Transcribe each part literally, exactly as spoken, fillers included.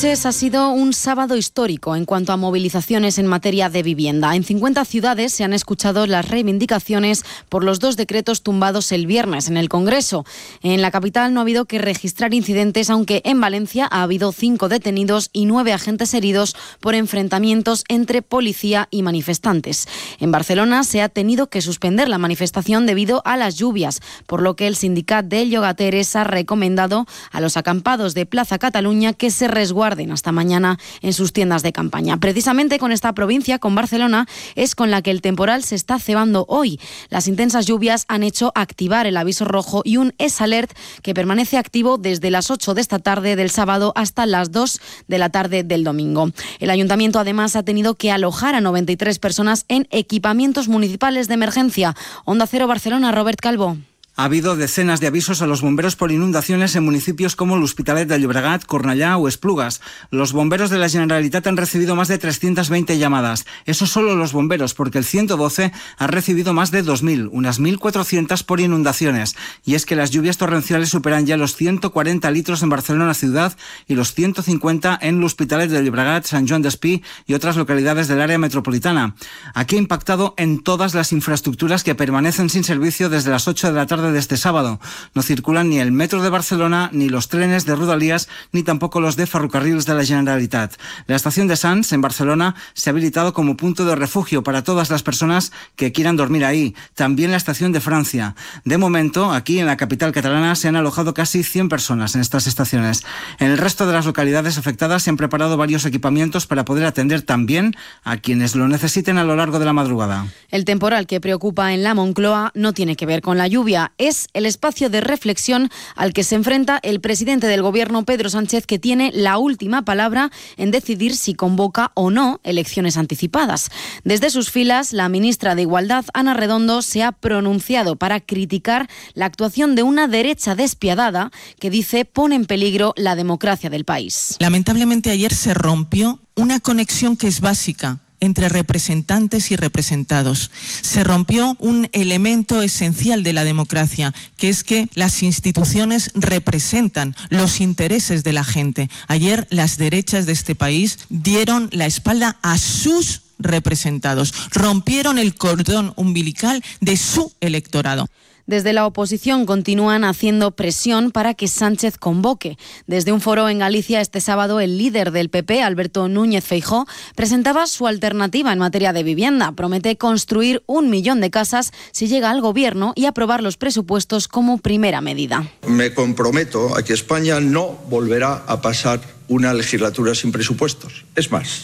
noches ha sido un sábado histórico en cuanto a movilizaciones en materia de vivienda. En cincuenta ciudades se han escuchado las reivindicaciones por los dos decretos tumbados el viernes en el Congreso. En la capital no ha habido que registrar incidentes, aunque en Valencia ha habido cinco detenidos y nueve agentes heridos por enfrentamientos entre policía y manifestantes. En Barcelona se ha tenido que suspender la manifestación debido a las lluvias, por lo que el sindicat de llogateres ha recomendado a los acampados de Plaza Cataluña que se resguarden hasta mañana en sus tiendas de campaña. Precisamente con esta provincia, con Barcelona, es con la que el temporal se está cebando hoy. Las intensas lluvias han hecho activar el aviso rojo y un S-Alert que permanece activo desde las ocho de esta tarde del sábado hasta las dos de la tarde del domingo. El ayuntamiento además ha tenido que alojar a noventa y tres personas en equipamientos municipales de emergencia. Onda Cero Barcelona, Robert Calvo. Ha habido decenas de avisos a los bomberos por inundaciones en municipios como l'Hospitalet de Llobregat, Cornellà o Esplugas. Los bomberos de la Generalitat han recibido más de trescientas veinte llamadas. Eso solo los bomberos, porque el ciento doce ha recibido más de dos mil, unas mil cuatrocientas por inundaciones. Y es que las lluvias torrenciales superan ya los ciento cuarenta litros en Barcelona ciudad y los ciento cincuenta en l'Hospitalet de Llobregat, Sant Joan d'Espí y otras localidades del área metropolitana. Aquí ha impactado en todas las infraestructuras que permanecen sin servicio desde las ocho de la tarde de este sábado. No circulan ni el metro de Barcelona, ni los trenes de Rodalies, ni tampoco los de ferrocarrils de la Generalitat. La estación de Sants, en Barcelona, se ha habilitado como punto de refugio para todas las personas que quieran dormir ahí. También la estación de Francia. De momento, aquí en la capital catalana se han alojado casi cien personas en estas estaciones. En el resto de las localidades afectadas se han preparado varios equipamientos para poder atender también a quienes lo necesiten a lo largo de la madrugada. El temporal que preocupa en la Moncloa no tiene que ver con la lluvia. Es el espacio de reflexión al que se enfrenta el presidente del Gobierno, Pedro Sánchez, que tiene la última palabra en decidir si convoca o no elecciones anticipadas. Desde sus filas, la ministra de Igualdad, Ana Redondo, se ha pronunciado para criticar la actuación de una derecha despiadada que dice pone en peligro la democracia del país. Lamentablemente ayer se rompió una conexión que es básica entre representantes y representados. Se rompió un elemento esencial de la democracia, que es que las instituciones representan los intereses de la gente. Ayer las derechas de este país dieron la espalda a sus representados, rompieron el cordón umbilical de su electorado. Desde la oposición continúan haciendo presión para que Sánchez convoque. Desde un foro en Galicia este sábado, el líder del P P, Alberto Núñez Feijóo, presentaba su alternativa en materia de vivienda. Promete construir un millón de casas si llega al gobierno y aprobar los presupuestos como primera medida. Me comprometo a que España no volverá a pasar una legislatura sin presupuestos. Es más,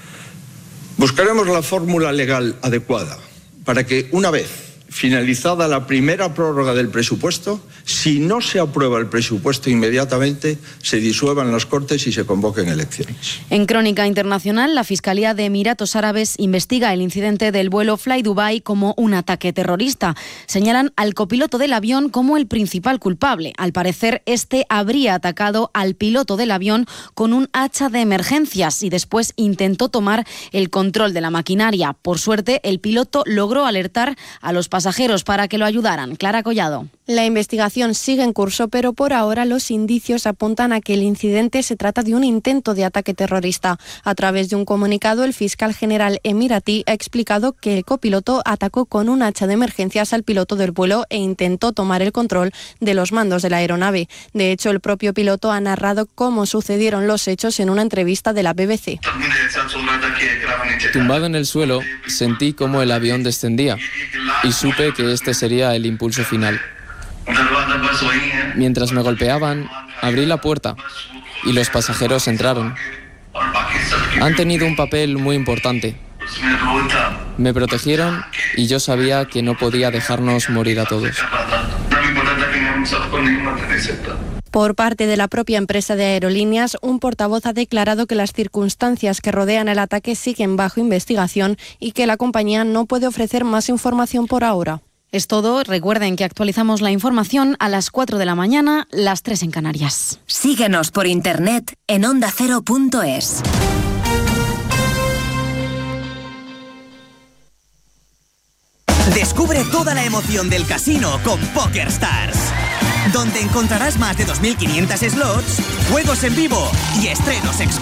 buscaremos la fórmula legal adecuada para que una vez finalizada la primera prórroga del presupuesto, si no se aprueba el presupuesto inmediatamente, se disuelvan las Cortes y se convoquen elecciones. En Crónica Internacional, la Fiscalía de Emiratos Árabes investiga el incidente del vuelo Fly Dubai como un ataque terrorista. Señalan al copiloto del avión como el principal culpable. Al parecer, este habría atacado al piloto del avión con un hacha de emergencias y después intentó tomar el control de la maquinaria. Por suerte, el piloto logró alertar a los pasajeros pasajeros para que lo ayudaran. Clara Collado. La investigación sigue en curso, pero por ahora los indicios apuntan a que el incidente se trata de un intento de ataque terrorista. A través de un comunicado, el fiscal general emiratí ha explicado que el copiloto atacó con un hacha de emergencias al piloto del vuelo e intentó tomar el control de los mandos de la aeronave. De hecho, el propio piloto ha narrado cómo sucedieron los hechos en una entrevista de la B B C. Tumbado en el suelo, sentí cómo el avión descendía y supe que este sería el impulso final. Mientras me golpeaban, abrí la puerta y los pasajeros entraron. Han tenido un papel muy importante. Me protegieron y yo sabía que no podía dejarnos morir a todos. Por parte de la propia empresa de aerolíneas, un portavoz ha declarado que las circunstancias que rodean el ataque siguen bajo investigación y que la compañía no puede ofrecer más información por ahora. Es todo. Recuerden que actualizamos la información a las cuatro de la mañana, las tres en Canarias. Síguenos por internet en onda cero punto es. Descubre toda la emoción del casino con PokerStars, donde encontrarás más de dos mil quinientos slots, juegos en vivo y estrenos exclusivos.